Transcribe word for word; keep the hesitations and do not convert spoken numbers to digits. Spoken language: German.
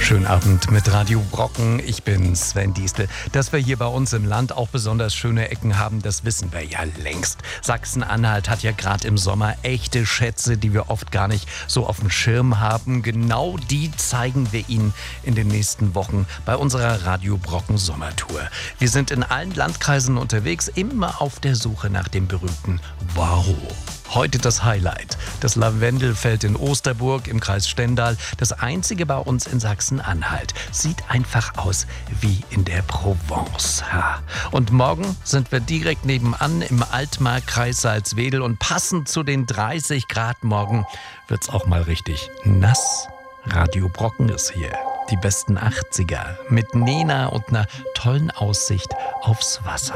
Schönen Abend mit Radio Brocken. Ich bin Sven Diestel. Dass wir hier bei uns im Land auch besonders schöne Ecken haben, das wissen wir ja längst. Sachsen-Anhalt hat ja gerade im Sommer echte Schätze, die wir oft gar nicht so auf dem Schirm haben. Genau die zeigen wir Ihnen in den nächsten Wochen bei unserer Radio Brocken Sommertour. Wir sind in allen Landkreisen unterwegs, immer auf der Suche nach dem berühmten Wow. Heute das Highlight, das Lavendelfeld in Osterburg im Kreis Stendal, das einzige bei uns in Sachsen-Anhalt. Sieht einfach aus wie in der Provence. Und morgen sind wir direkt nebenan im Altmark-Kreis Salzwedel und passend zu den dreißig Grad morgen wird's auch mal richtig nass. Radio Brocken ist hier. Die besten achtziger mit Nena und einer tollen Aussicht aufs Wasser.